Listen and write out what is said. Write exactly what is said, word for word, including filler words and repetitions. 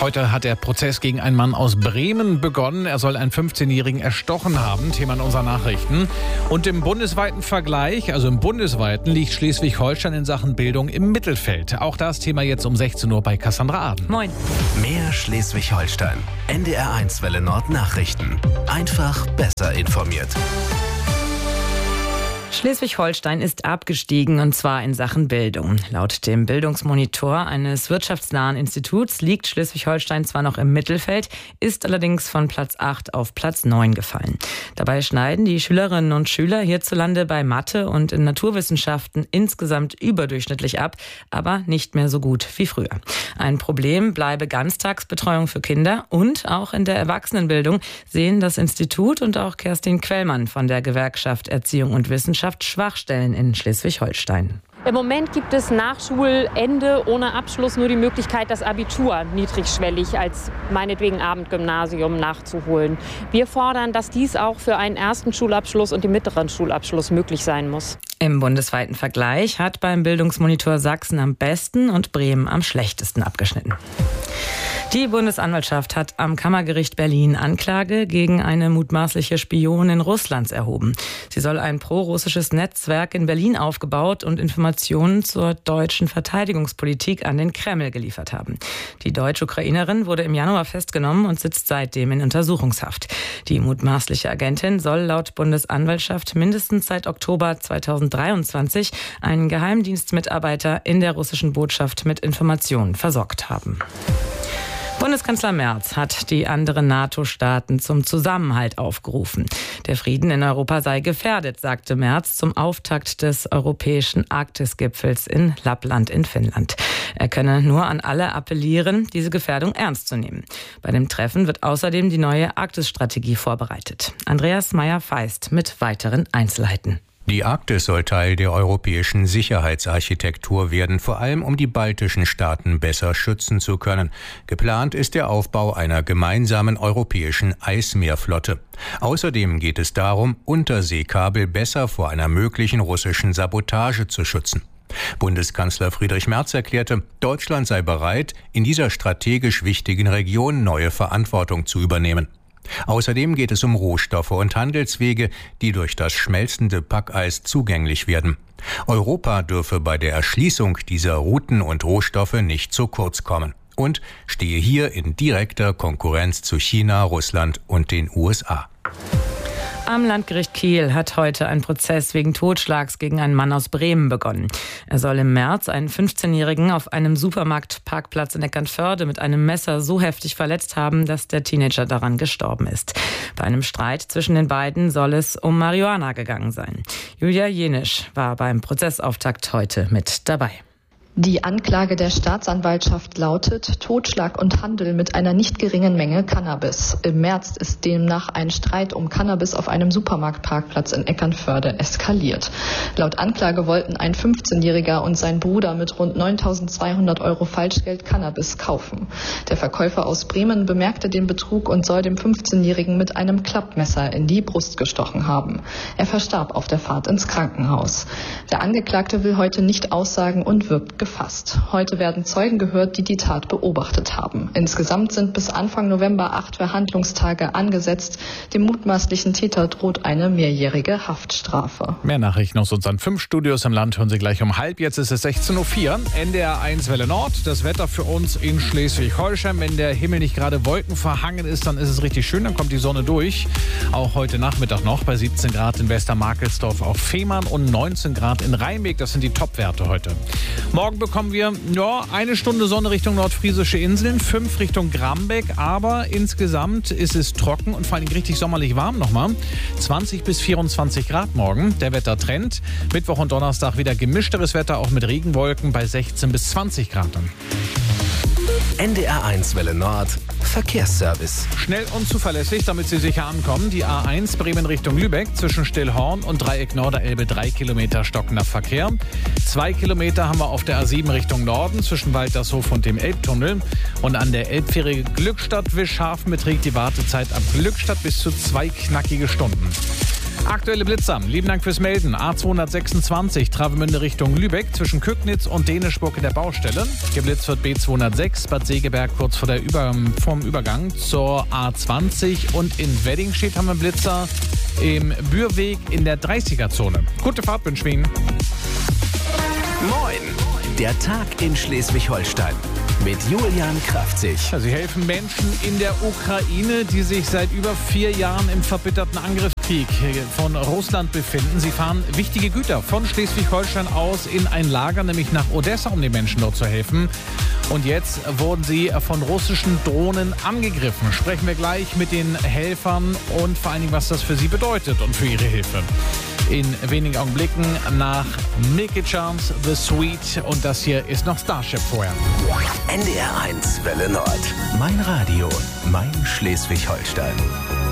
Heute hat der Prozess gegen einen Mann aus Bremen begonnen. Er soll einen fünfzehnjährigen erstochen haben. Thema in unseren Nachrichten. Und im bundesweiten Vergleich, also im bundesweiten, liegt Schleswig-Holstein in Sachen Bildung im Mittelfeld. Auch das Thema jetzt um sechzehn Uhr bei Cassandra Aden. Moin. Mehr Schleswig-Holstein. N D R eins Welle Nord Nachrichten. Einfach besser informiert. Schleswig-Holstein ist abgestiegen, und zwar in Sachen Bildung. Laut dem Bildungsmonitor eines wirtschaftsnahen Instituts liegt Schleswig-Holstein zwar noch im Mittelfeld, ist allerdings von Platz acht auf Platz neun gefallen. Dabei schneiden die Schülerinnen und Schüler hierzulande bei Mathe und in Naturwissenschaften insgesamt überdurchschnittlich ab, aber nicht mehr so gut wie früher. Ein Problem bleibe Ganztagsbetreuung für Kinder, und auch in der Erwachsenenbildung sehen das Institut und auch Kerstin Quellmann von der Gewerkschaft Erziehung und Wissenschaft Schwachstellen in Schleswig-Holstein. Im Moment gibt es nach Schulende ohne Abschluss nur die Möglichkeit, das Abitur niedrigschwellig als meinetwegen Abendgymnasium nachzuholen. Wir fordern, dass dies auch für einen ersten Schulabschluss und den mittleren Schulabschluss möglich sein muss. Im bundesweiten Vergleich hat beim Bildungsmonitor Sachsen am besten und Bremen am schlechtesten abgeschnitten. Die Bundesanwaltschaft hat am Kammergericht Berlin Anklage gegen eine mutmaßliche Spionin Russlands erhoben. Sie soll ein pro-russisches Netzwerk in Berlin aufgebaut und Informationen zur deutschen Verteidigungspolitik an den Kreml geliefert haben. Die Deutsch-Ukrainerin wurde im Januar festgenommen und sitzt seitdem in Untersuchungshaft. Die mutmaßliche Agentin soll laut Bundesanwaltschaft mindestens seit Oktober zweitausenddreiundzwanzig einen Geheimdienstmitarbeiter in der russischen Botschaft mit Informationen versorgt haben. Bundeskanzler Merz hat die anderen NATO-Staaten zum Zusammenhalt aufgerufen. Der Frieden in Europa sei gefährdet, sagte Merz zum Auftakt des europäischen Arktis-Gipfels in Lappland in Finnland. Er könne nur an alle appellieren, diese Gefährdung ernst zu nehmen. Bei dem Treffen wird außerdem die neue Arktis-Strategie vorbereitet. Andreas Meyer-Feist mit weiteren Einzelheiten. Die Arktis soll Teil der europäischen Sicherheitsarchitektur werden, vor allem um die baltischen Staaten besser schützen zu können. Geplant ist der Aufbau einer gemeinsamen europäischen Eismeerflotte. Außerdem geht es darum, Unterseekabel besser vor einer möglichen russischen Sabotage zu schützen. Bundeskanzler Friedrich Merz erklärte, Deutschland sei bereit, in dieser strategisch wichtigen Region neue Verantwortung zu übernehmen. Außerdem geht es um Rohstoffe und Handelswege, die durch das schmelzende Packeis zugänglich werden. Europa dürfe bei der Erschließung dieser Routen und Rohstoffe nicht zu kurz kommen und stehe hier in direkter Konkurrenz zu China, Russland und den U S A. Am Landgericht Kiel hat heute ein Prozess wegen Totschlags gegen einen Mann aus Bremen begonnen. Er soll im März einen fünfzehnjährigen auf einem Supermarktparkplatz in Eckernförde mit einem Messer so heftig verletzt haben, dass der Teenager daran gestorben ist. Bei einem Streit zwischen den beiden soll es um Marihuana gegangen sein. Julia Jenisch war beim Prozessauftakt heute mit dabei. Die Anklage der Staatsanwaltschaft lautet Totschlag und Handel mit einer nicht geringen Menge Cannabis. Im März ist demnach ein Streit um Cannabis auf einem Supermarktparkplatz in Eckernförde eskaliert. Laut Anklage wollten ein fünfzehnjähriger und sein Bruder mit rund neuntausendzweihundert Euro Falschgeld Cannabis kaufen. Der Verkäufer aus Bremen bemerkte den Betrug und soll dem fünfzehnjährigen mit einem Klappmesser in die Brust gestochen haben. Er verstarb auf der Fahrt ins Krankenhaus. Der Angeklagte will heute nicht aussagen und wirbt gefasst. Heute werden Zeugen gehört, die die Tat beobachtet haben. Insgesamt sind bis Anfang November acht Verhandlungstage angesetzt. Dem mutmaßlichen Täter droht eine mehrjährige Haftstrafe. Mehr Nachrichten aus unseren fünf Studios im Land hören Sie gleich um halb. Jetzt ist es sechzehn Uhr vier. N D R eins Welle Nord. Das Wetter für uns in Schleswig-Holstein. Wenn der Himmel nicht gerade wolkenverhangen ist, dann ist es richtig schön. Dann kommt die Sonne durch. Auch heute Nachmittag noch bei siebzehn Grad in Westermarkelsdorf auf Fehmarn und neunzehn Grad in Rheinbeck. Das sind die Topwerte heute. Morgen bekommen wir ja, eine Stunde Sonne Richtung nordfriesische Inseln, fünf Richtung Grambeck, aber insgesamt ist es trocken und vor allem richtig sommerlich warm nochmal. zwanzig bis vierundzwanzig Grad morgen, der Wettertrend. Mittwoch und Donnerstag wieder gemischteres Wetter, auch mit Regenwolken bei sechzehn bis zwanzig Grad dann. N D R eins Welle Nord Verkehrsservice. Schnell und zuverlässig, damit Sie sicher ankommen. Die A eins Bremen Richtung Lübeck zwischen Stillhorn und Dreieck Norderelbe drei Kilometer stockender Verkehr. Zwei Kilometer haben wir auf der A sieben Richtung Norden zwischen Waltershof und dem Elbtunnel. Und an der Elbfähre Glückstadt-Wischhafen beträgt die Wartezeit ab Glückstadt bis zu zwei knackige Stunden. Aktuelle Blitzer. Lieben Dank fürs Melden. A zweihundertsechsundzwanzig Travemünde Richtung Lübeck zwischen Köcknitz und Dänischburg in der Baustelle. Geblitzt wird B zweihundertsechs Bad Segeberg kurz vor der Über- vorm Übergang zur A zwanzig. Und in Weddingstedt haben wir Blitzer im Bürweg in der dreißiger-Zone. Gute Fahrt wünschen wir Ihnen. Moin! Der Tag in Schleswig-Holstein mit Julian Kraftzig. Sie helfen Menschen in der Ukraine, die sich seit über vier Jahren im verbitterten Angriffskrieg von Russland befinden. Sie fahren wichtige Güter von Schleswig-Holstein aus in ein Lager, nämlich nach Odessa, um den Menschen dort zu helfen. Und jetzt wurden sie von russischen Drohnen angegriffen. Sprechen wir gleich mit den Helfern und vor allen Dingen, was das für sie bedeutet und für ihre Hilfe. In wenigen Augenblicken nach Milky Chance, The Sweet, und das hier ist noch Starship vorher. N D R eins Welle Nord. Mein Radio, mein Schleswig-Holstein.